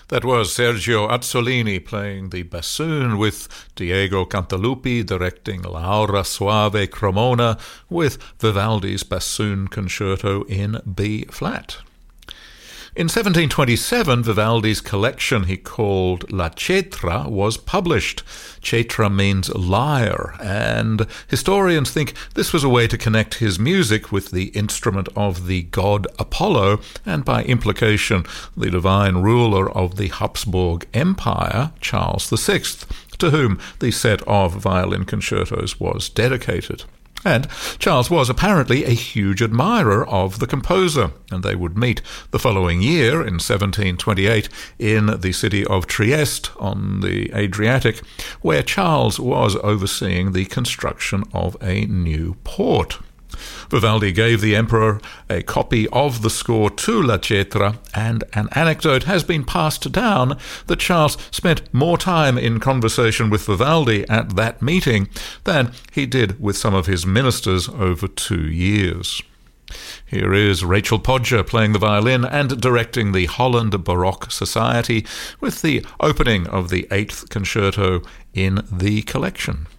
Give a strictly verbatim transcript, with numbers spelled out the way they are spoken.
That was Sergio Azzolini playing the bassoon, with Diego Cantalupi directing Laura Soave Cremona with Vivaldi's Bassoon Concerto in B-flat. In seventeen twenty-seven, Vivaldi's collection he called La Cetra was published. Cetra means lyre, and historians think this was a way to connect his music with the instrument of the god Apollo, and by implication the divine ruler of the Habsburg Empire, Charles the Sixth, to whom the set of violin concertos was dedicated. And Charles was apparently a huge admirer of the composer, and they would meet the following year, in seventeen twenty-eight, in the city of Trieste on the Adriatic, where Charles was overseeing the construction of a new port. Vivaldi gave the emperor a copy of the score to La Cetra, and an anecdote has been passed down that Charles spent more time in conversation with Vivaldi at that meeting than he did with some of his ministers over two years. Here is Rachel Podger playing the violin and directing the Holland Baroque Society with the opening of the eighth concerto in the collection.